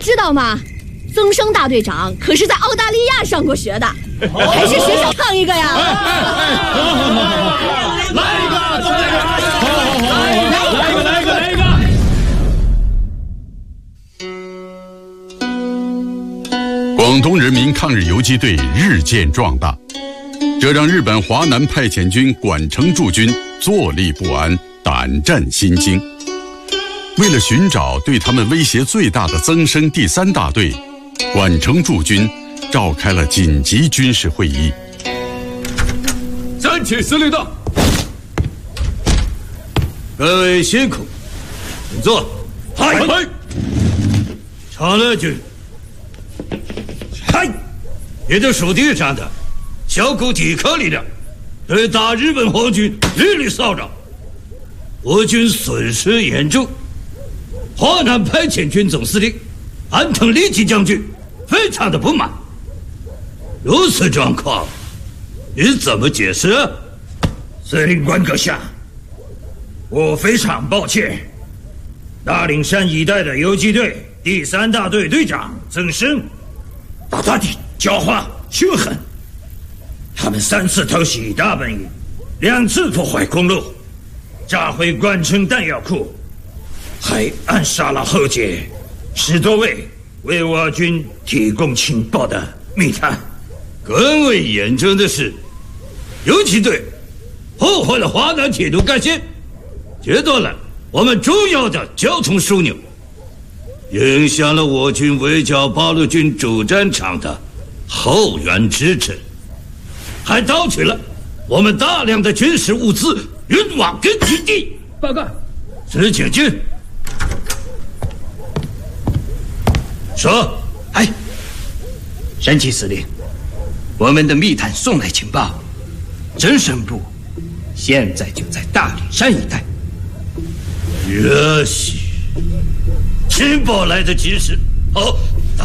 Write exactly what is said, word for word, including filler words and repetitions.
知道吗？曾生大队长可是在澳大利亚上过学的，还是学校唱一个呀！ 来一个，来一个，好好好，来一个，来一个，来一个。 广东人民抗日游击队日渐壮大，这让日本华南派遣军管城驻军坐立不安，胆战心惊。为了寻找对他们威胁最大的曾生第三大队，管城驻军召开了紧急军事会议。 暂且司令到。 各位辛苦，请坐。 嗨！ 长乐军，嗨！你的属地上的小股抵抗力量，对打日本皇军日力骚扰，我军损失严重。华南派遣军总司令安藤利吉将军非常的不满。如此状况，你怎么解释？ 司令官阁下，我非常抱歉。大岭山一带的游击队第三大队队长曾生，大大的狡猾凶狠，他们三次偷袭大本营，两次破坏公路，炸毁管城弹药库，还暗杀了后姐十多位为我军提供情报的密探。 更为严重的是，游击队破坏了华南铁路干线，截断了我们重要的交通枢纽，影响了我军围剿八路军主战场的后援支撑，还盗取了我们大量的军事物资、运瓦跟基地。 报告， 石井军，说， 哎，神奇司令，我们的密探送来情报，侦审部现在就在大岭山一带。 也许情报来得及时，好，